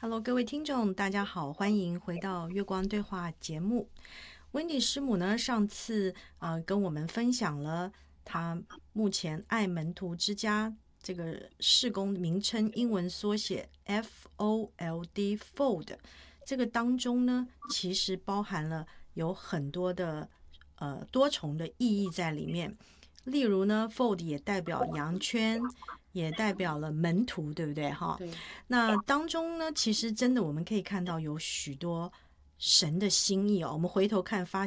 Hello，各位听众，大家好，欢迎回到月光对话节目。温迪师母呢，上次跟我们分享了她目前爱门徒之家这个事工名称英文缩写 FOLD， 这个当中呢，其实包含了有很多的多重的意义在里面。例如呢 ，fold 也代表羊圈，也代表了门徒，对不对？哈， 对， 那当中呢，其实真的我们可以看到有许多神的心意哦。我们回头看，发